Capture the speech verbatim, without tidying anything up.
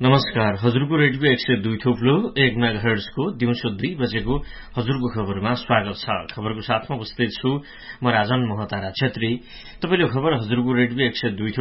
नमस्कार। हजुरको रेडियो एक सय दुई थोप्लो एक मेगाहर्ट्जको दिउँसो दुई बजेको हजुरको खबरमा स्वागत छ। खबरको साथमा उपस्थित छु म राजन मोहतारा छेत्री। तपाईले खबर हजुरको रेडियो एक सय दुई